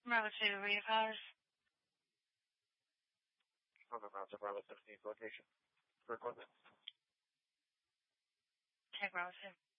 Bravo 2, read powers. On the Mountain Bravo 17 location. For equipment. Take Bravo 2.